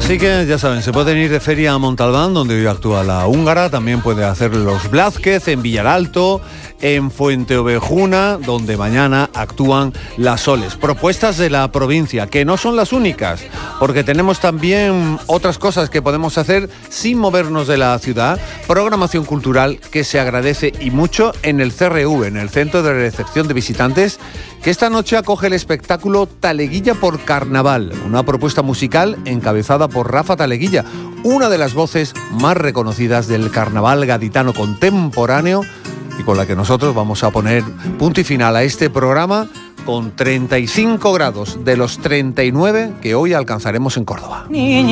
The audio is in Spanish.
Así que ya saben, se pueden ir de feria a Montalbán, donde hoy actúa la húngara, también puede hacer los Blázquez en Villaralto, en Fuenteovejuna, donde mañana actúan las Soles. Propuestas de la provincia, que no son las únicas, porque tenemos también otras cosas que podemos hacer sin movernos de la ciudad. Programación cultural que se agradece y mucho en el CRV, en el Centro de Recepción de Visitantes, que esta noche acoge el espectáculo Taleguilla por Carnaval, una propuesta musical encabezada por Rafa Taleguilla, una de las voces más reconocidas del carnaval gaditano contemporáneo y con la que nosotros vamos a poner punto y final a este programa con 35 grados de los 39 que hoy alcanzaremos en Córdoba.